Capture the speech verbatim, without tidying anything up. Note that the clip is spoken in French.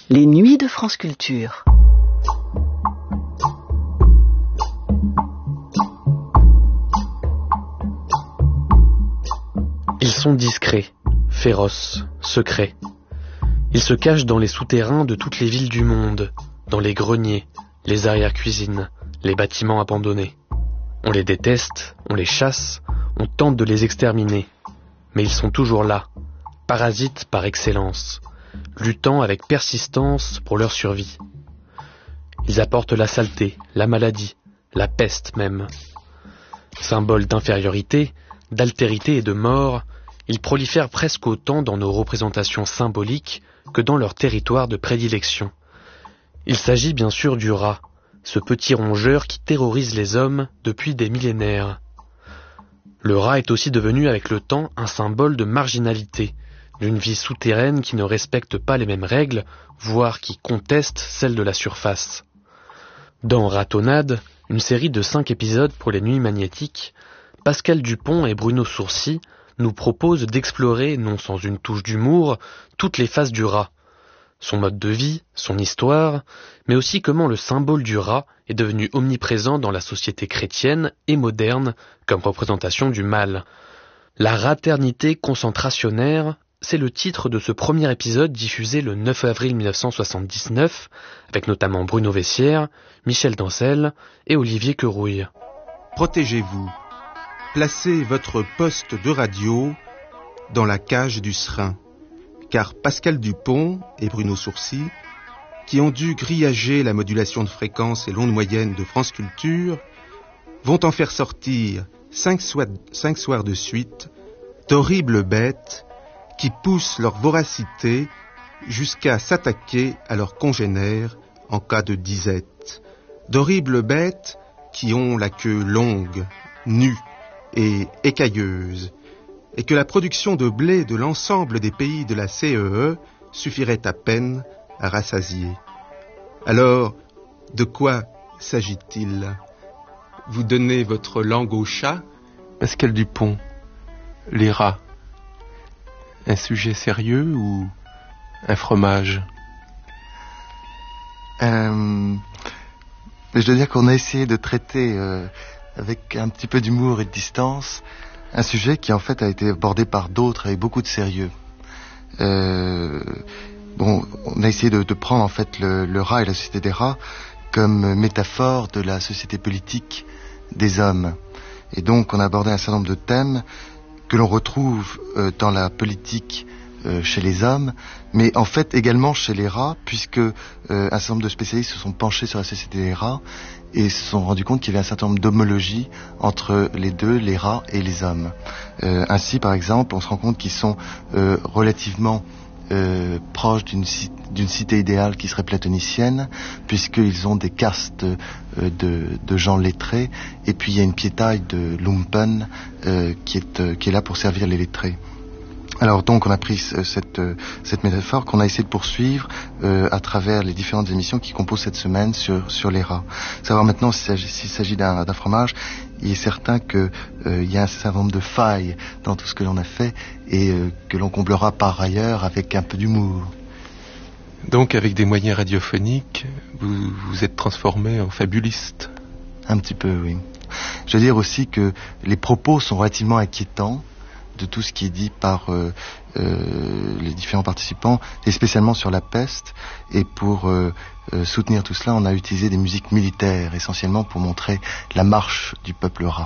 Les nuits de France Culture. Ils sont discrets, féroces, secrets. Ils se cachent dans les souterrains de toutes les villes du monde, dans les greniers, les arrière-cuisines, les bâtiments abandonnés. On les déteste, on les chasse, on tente de les exterminer. Mais ils sont toujours là, parasites par excellence, luttant avec persistance pour leur survie. Ils apportent la saleté, la maladie, la peste même. Symboles d'infériorité, d'altérité et de mort, ils prolifèrent presque autant dans nos représentations symboliques que dans leur territoire de prédilection. Il s'agit bien sûr du rat, ce petit rongeur qui terrorise les hommes depuis des millénaires. Le rat est aussi devenu avec le temps un symbole de marginalité, d'une vie souterraine qui ne respecte pas les mêmes règles, voire qui conteste celles de la surface. Dans Ratonnade, une série de cinq épisodes pour les Nuits Magnétiques, Pascal Dupont et Bruno Sourcy nous proposent d'explorer, non sans une touche d'humour, toutes les faces du rat. Son mode de vie, son histoire, mais aussi comment le symbole du rat est devenu omniprésent dans la société chrétienne et moderne comme représentation du mal. La raternité concentrationnaire, c'est le titre de ce premier épisode diffusé le neuf avril mille neuf cent soixante-dix-neuf, avec notamment Bruno Vessière, Michel Dancel et Olivier Querouille. Protégez-vous. Placez votre poste de radio dans la cage du serin, car Pascal Dupont et Bruno Sourcy, qui ont dû grillager la modulation de fréquence et l'onde moyenne de France Culture, vont en faire sortir cinq, soirs, cinq soirs de suite d'horribles bêtes qui poussent leur voracité jusqu'à s'attaquer à leurs congénères en cas de disette. D'horribles bêtes qui ont la queue longue, nue et écailleuse, et que la production de blé de l'ensemble des pays de la C E E suffirait à peine à rassasier. Alors, de quoi s'agit-il ? Vous donnez votre langue au chat ? Pascal Dupont, les rats. Un sujet sérieux ou un fromage ? euh, Je dois dire qu'on a essayé de traiter euh, avec un petit peu d'humour et de distance un sujet qui en fait a été abordé par d'autres avec beaucoup de sérieux. Euh, bon, on a essayé de, de prendre en fait le, le rat et la société des rats comme métaphore de la société politique des hommes. Et donc on a abordé un certain nombre de thèmes que l'on retrouve euh, dans la politique euh, chez les hommes, mais en fait également chez les rats, puisque euh, un certain nombre de spécialistes se sont penchés sur la société des rats et se sont rendus compte qu'il y avait un certain nombre d'homologies entre les deux, les rats et les hommes. Euh, ainsi, par exemple, on se rend compte qu'ils sont euh, relativement euh, proches d'une, d'une cité idéale qui serait platonicienne, puisqu'ils ont des castes euh, de, de gens lettrés, et puis il y a une piétaille de lumpen euh, qui, est, euh, qui est là pour servir les lettrés. Alors donc on a pris cette, cette métaphore qu'on a essayé de poursuivre euh, à travers les différentes émissions qui composent cette semaine sur, sur les rats. Savoir maintenant s'il s'agit, s'il s'agit d'un, d'un fromage, il est certain qu'il euh, y a un certain nombre de failles dans tout ce que l'on a fait et euh, que l'on comblera par ailleurs avec un peu d'humour. Donc avec des moyens radiophoniques, vous vous êtes transformé en fabuliste. Un petit peu, oui. Je veux dire aussi que les propos sont relativement inquiétants de tout ce qui est dit par euh, euh, les différents participants, et spécialement sur la peste. Et pour euh, euh, soutenir tout cela, on a utilisé des musiques militaires, essentiellement pour montrer la marche du peuple rat.